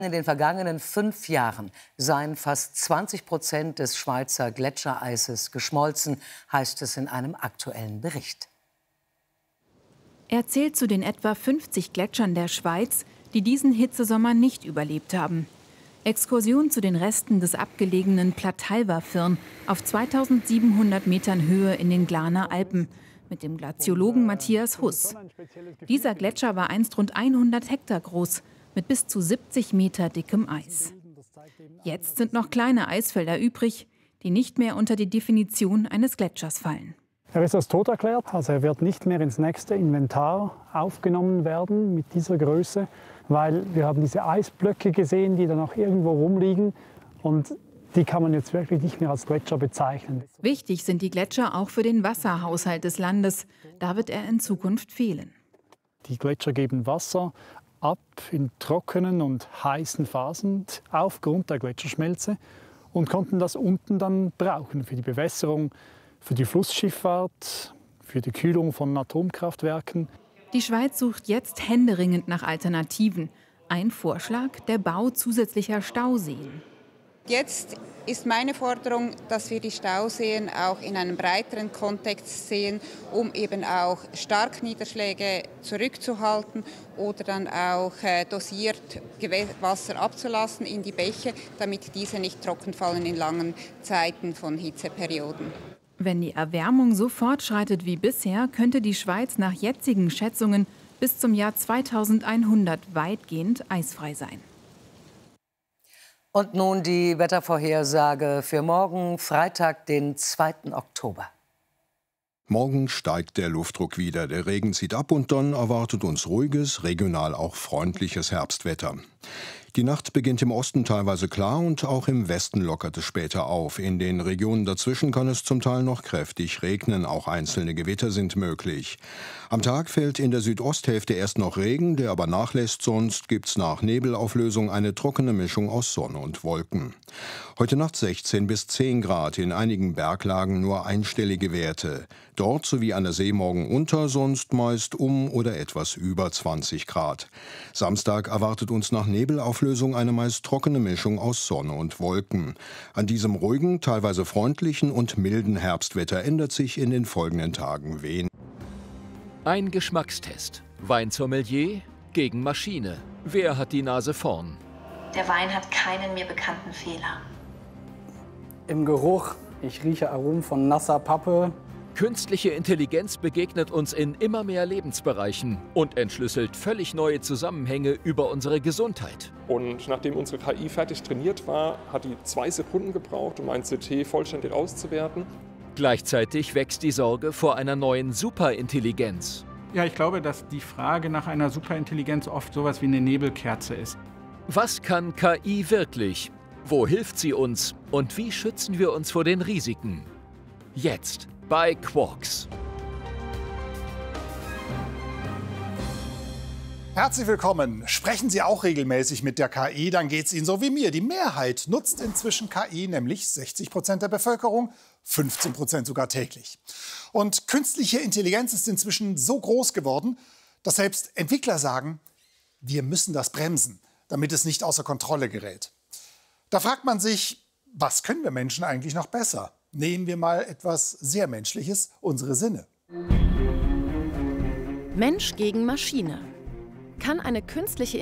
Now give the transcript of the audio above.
In den vergangenen 5 Jahren seien fast 20% des Schweizer Gletschereises geschmolzen, heißt es in einem aktuellen Bericht. Er zählt zu den etwa 50 Gletschern der Schweiz, die diesen Hitzesommer nicht überlebt haben. Exkursion zu den Resten des abgelegenen Plattalva-Firn auf 2700 Metern Höhe in den Glarner Alpen mit dem Glaziologen Matthias Huss. Dieser Gletscher war einst rund 100 Hektar groß, mit bis zu 70 Meter dickem Eis. Jetzt sind noch kleine Eisfelder übrig, die nicht mehr unter die Definition eines Gletschers fallen. Er ist als tot erklärt, also er wird nicht mehr ins nächste Inventar aufgenommen werden mit dieser Größe, weil wir haben diese Eisblöcke gesehen, die da noch irgendwo rumliegen, und die kann man jetzt wirklich nicht mehr als Gletscher bezeichnen. Wichtig sind die Gletscher auch für den Wasserhaushalt des Landes. Da wird er in Zukunft fehlen. Die Gletscher geben Wasser ab in trockenen und heißen Phasen aufgrund der Gletscherschmelze und konnten das unten dann brauchen für die Bewässerung, für die Flussschifffahrt, für die Kühlung von Atomkraftwerken. Die Schweiz sucht jetzt händeringend nach Alternativen. Ein Vorschlag: der Bau zusätzlicher Stauseen. Jetzt ist meine Forderung, dass wir die Stauseen auch in einem breiteren Kontext sehen, um eben auch Starkniederschläge zurückzuhalten oder dann auch dosiert Wasser abzulassen in die Bäche, damit diese nicht trocken fallen in langen Zeiten von Hitzeperioden. Wenn die Erwärmung so fortschreitet wie bisher, könnte die Schweiz nach jetzigen Schätzungen bis zum Jahr 2100 weitgehend eisfrei sein. Und nun die Wettervorhersage für morgen, Freitag, den 2. Oktober. Morgen steigt der Luftdruck wieder, der Regen zieht ab und dann erwartet uns ruhiges, regional auch freundliches Herbstwetter. Die Nacht beginnt im Osten teilweise klar und auch im Westen lockert es später auf. In den Regionen dazwischen kann es zum Teil noch kräftig regnen, auch einzelne Gewitter sind möglich. Am Tag fällt in der Südosthälfte erst noch Regen, der aber nachlässt, sonst gibt's nach Nebelauflösung eine trockene Mischung aus Sonne und Wolken. Heute Nacht 16 bis 10 Grad, in einigen Berglagen nur einstellige Werte. Dort sowie an der See morgen unter, sonst meist um oder etwas über 20 Grad. Samstag erwartet uns nach Nebelauflösung eine meist trockene Mischung aus Sonne und Wolken. An diesem ruhigen, teilweise freundlichen und milden Herbstwetter ändert sich in den folgenden Tagen wenig. Ein Geschmackstest. Weinsommelier gegen Maschine. Wer hat die Nase vorn? Der Wein hat keinen mir bekannten Fehler. Im Geruch, ich rieche Aromen von nasser Pappe. Künstliche Intelligenz begegnet uns in immer mehr Lebensbereichen und entschlüsselt völlig neue Zusammenhänge über unsere Gesundheit. Und nachdem unsere KI fertig trainiert war, hat die 2 Sekunden gebraucht, um ein CT vollständig auszuwerten. Gleichzeitig wächst die Sorge vor einer neuen Superintelligenz. Ja, ich glaube, dass die Frage nach einer Superintelligenz oft sowas wie eine Nebelkerze ist. Was kann KI wirklich? Wo hilft sie uns? Und wie schützen wir uns vor den Risiken? Jetzt bei Quarks. Herzlich willkommen. Sprechen Sie auch regelmäßig mit der KI, dann geht es Ihnen so wie mir. Die Mehrheit nutzt inzwischen KI, nämlich 60% der Bevölkerung, 15% sogar täglich. Und künstliche Intelligenz ist inzwischen so groß geworden, dass selbst Entwickler sagen, wir müssen das bremsen, damit es nicht außer Kontrolle gerät. Da fragt man sich, was können wir Menschen eigentlich noch besser? Nehmen wir mal etwas sehr Menschliches, unsere Sinne. Mensch gegen Maschine. Kann eine künstliche